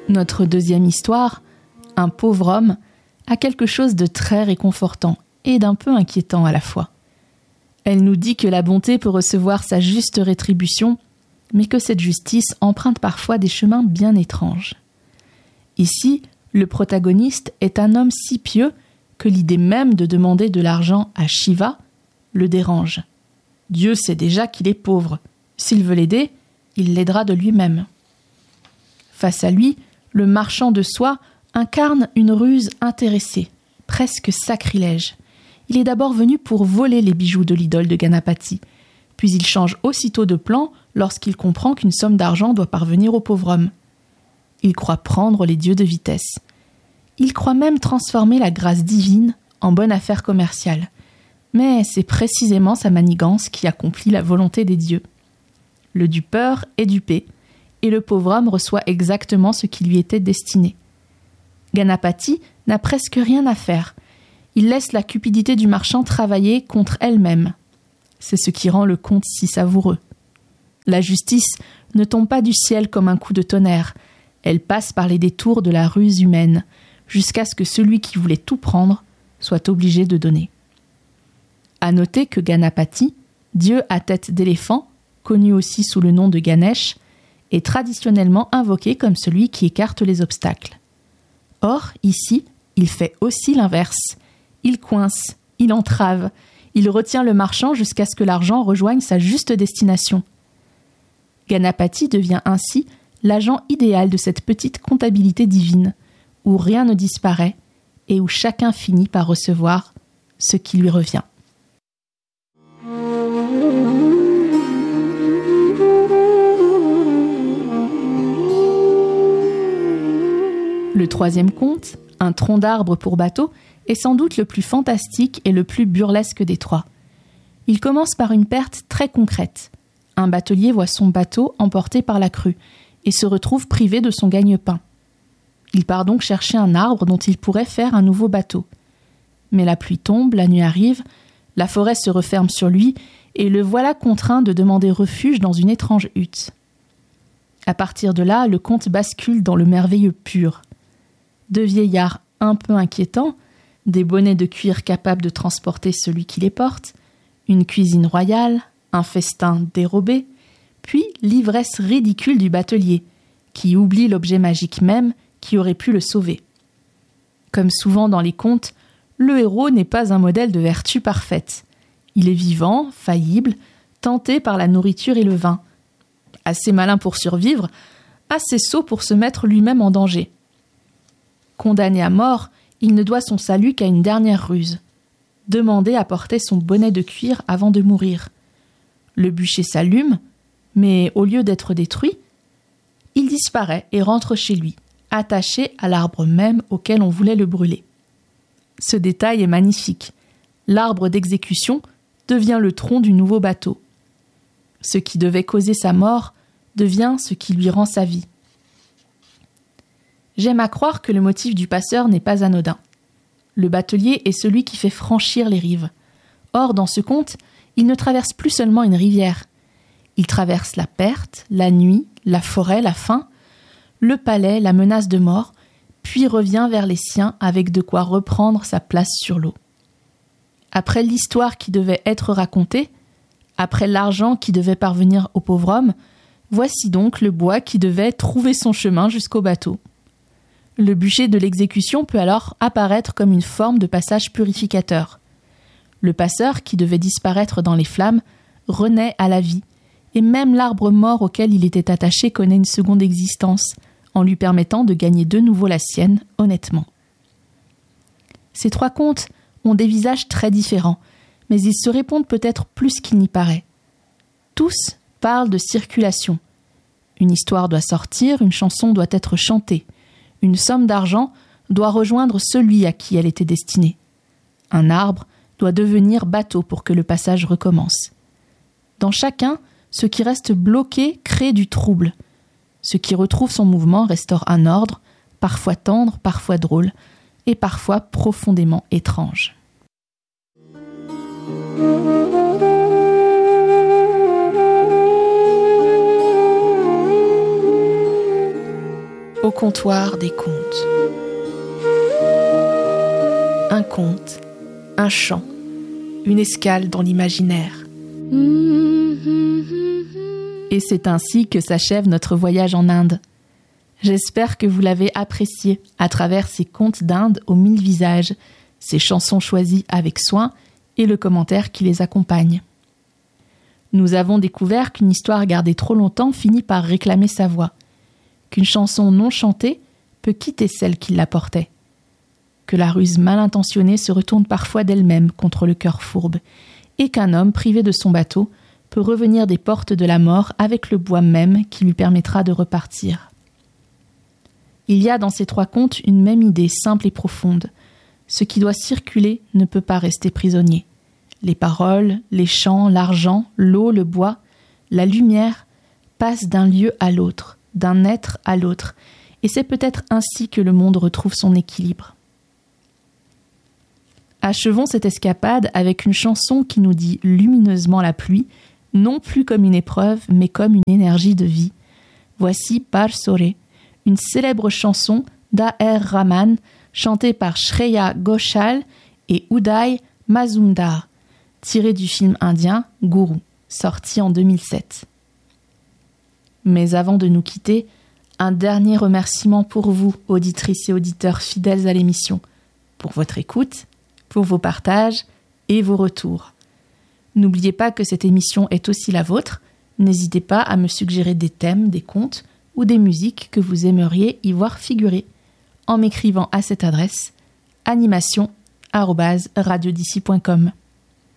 Notre deuxième histoire, un pauvre homme, a quelque chose de très réconfortant et d'un peu inquiétant à la fois. Elle nous dit que la bonté peut recevoir sa juste rétribution, mais que cette justice emprunte parfois des chemins bien étranges. Ici, le protagoniste est un homme si pieux que l'idée même de demander de l'argent à Shiva le dérange. Dieu sait déjà qu'il est pauvre. S'il veut l'aider, il l'aidera de lui-même. Face à lui, le marchand de soie incarne une ruse intéressée, presque sacrilège. Il est d'abord venu pour voler les bijoux de l'idole de Ganapati, puis il change aussitôt de plan lorsqu'il comprend qu'une somme d'argent doit parvenir au pauvre homme. Il croit prendre les dieux de vitesse. Il croit même transformer la grâce divine en bonne affaire commerciale. Mais c'est précisément sa manigance qui accomplit la volonté des dieux. Le dupeur est dupé, et le pauvre homme reçoit exactement ce qui lui était destiné. Ganapati n'a presque rien à faire. Il laisse la cupidité du marchand travailler contre elle-même. C'est ce qui rend le conte si savoureux. La justice ne tombe pas du ciel comme un coup de tonnerre. Elle passe par les détours de la ruse humaine, jusqu'à ce que celui qui voulait tout prendre soit obligé de donner. À noter que Ganapati, dieu à tête d'éléphant, connu aussi sous le nom de Ganesh, est traditionnellement invoqué comme celui qui écarte les obstacles. Or, ici, il fait aussi l'inverse. Il coince, il entrave, il retient le marchand jusqu'à ce que l'argent rejoigne sa juste destination. Ganapati devient ainsi l'agent idéal de cette petite comptabilité divine, où rien ne disparaît et où chacun finit par recevoir ce qui lui revient. Le troisième conte, Un tronc d'arbre pour bateau, est sans doute le plus fantastique et le plus burlesque des trois. Il commence par une perte très concrète. Un batelier voit son bateau emporté par la crue et se retrouve privé de son gagne-pain. Il part donc chercher un arbre dont il pourrait faire un nouveau bateau. Mais la pluie tombe, la nuit arrive, la forêt se referme sur lui et le voilà contraint de demander refuge dans une étrange hutte. À partir de là, le conte bascule dans le merveilleux pur. Deux vieillards un peu inquiétants, des bonnets de cuir capables de transporter celui qui les porte, une cuisine royale, un festin dérobé, puis l'ivresse ridicule du batelier, qui oublie l'objet magique même qui aurait pu le sauver. Comme souvent dans les contes, le héros n'est pas un modèle de vertu parfaite. Il est vivant, faillible, tenté par la nourriture et le vin. Assez malin pour survivre, assez sot pour se mettre lui-même en danger. Condamné à mort, il ne doit son salut qu'à une dernière ruse. Demander à porter son bonnet de cuir avant de mourir. Le bûcher s'allume, mais au lieu d'être détruit, il disparaît et rentre chez lui, attaché à l'arbre même auquel on voulait le brûler. Ce détail est magnifique. L'arbre d'exécution devient le tronc du nouveau bateau. Ce qui devait causer sa mort devient ce qui lui rend sa vie. J'aime à croire que le motif du passeur n'est pas anodin. Le batelier est celui qui fait franchir les rives. Or, dans ce conte, il ne traverse plus seulement une rivière. Il traverse la perte, la nuit, la forêt, la faim, le palais, la menace de mort, puis revient vers les siens avec de quoi reprendre sa place sur l'eau. Après l'histoire qui devait être racontée, après l'argent qui devait parvenir au pauvre homme, voici donc le bois qui devait trouver son chemin jusqu'au bateau. Le bûcher de l'exécution peut alors apparaître comme une forme de passage purificateur. Le passeur, qui devait disparaître dans les flammes, renaît à la vie, et même l'arbre mort auquel il était attaché connaît une seconde existence, en lui permettant de gagner de nouveau la sienne, honnêtement. Ces trois contes ont des visages très différents, mais ils se répondent peut-être plus qu'il n'y paraît. Tous parlent de circulation. Une histoire doit sortir, une chanson doit être chantée. Une somme d'argent doit rejoindre celui à qui elle était destinée. Un arbre doit devenir bateau pour que le passage recommence. Dans chacun, ce qui reste bloqué crée du trouble. Ce qui retrouve son mouvement restaure un ordre, parfois tendre, parfois drôle, et parfois profondément étrange. Au comptoir des contes. Un conte, un chant, une escale dans l'imaginaire. Et c'est ainsi que s'achève notre voyage en Inde. J'espère que vous l'avez apprécié à travers ces contes d'Inde aux 1000 visages, ces chansons choisies avec soin et le commentaire qui les accompagne. Nous avons découvert qu'une histoire gardée trop longtemps finit par réclamer sa voix, qu'une chanson non chantée peut quitter celle qui la portait, que la ruse mal intentionnée se retourne parfois d'elle-même contre le cœur fourbe, et qu'un homme privé de son bateau peut revenir des portes de la mort avec le bois même qui lui permettra de repartir. Il y a dans ces 3 contes une même idée simple et profonde. Ce qui doit circuler ne peut pas rester prisonnier. Les paroles, les chants, l'argent, l'eau, le bois, la lumière passent d'un lieu à l'autre, d'un être à l'autre, et c'est peut-être ainsi que le monde retrouve son équilibre. Achevons cette escapade avec une chanson qui nous dit lumineusement la pluie, non plus comme une épreuve, mais comme une énergie de vie. Voici Par Sore, une célèbre chanson d'A.R. Rahman, chantée par Shreya Ghoshal et Uday Mazumdar, tirée du film indien Guru, sorti en 2007. Mais avant de nous quitter, un dernier remerciement pour vous, auditrices et auditeurs fidèles à l'émission, pour votre écoute, pour vos partages et vos retours. N'oubliez pas que cette émission est aussi la vôtre. N'hésitez pas à me suggérer des thèmes, des contes ou des musiques que vous aimeriez y voir figurer en m'écrivant à cette adresse animation@radiodici.com.